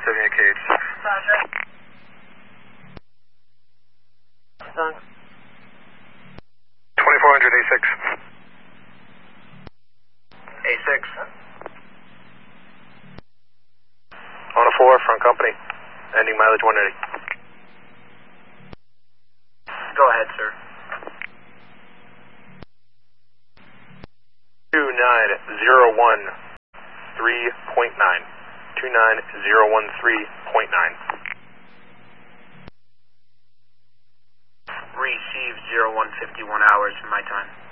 KH. Roger. Done. 2400 A6. A6. On a 4, front company. Ending mileage 180. Go ahead, sir. 29013.9. 29013.9. Receive 0151 hours from my time.